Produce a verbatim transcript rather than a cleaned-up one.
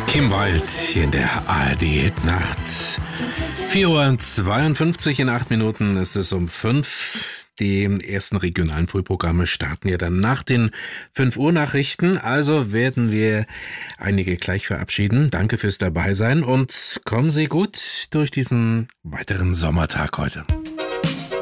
Kim Wald hier in der A R D-Nacht. vier Uhr zweiundfünfzig, in acht Minuten ist es um fünf. Die ersten regionalen Frühprogramme starten ja dann nach den fünf Uhr Nachrichten. Also werden wir einige gleich verabschieden. Danke fürs Dabeisein und kommen Sie gut durch diesen weiteren Sommertag heute.